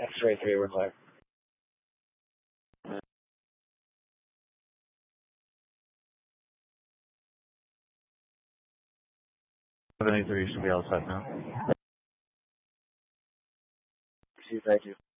X-ray 3, we're clear. 73 should be all set now. Thank you.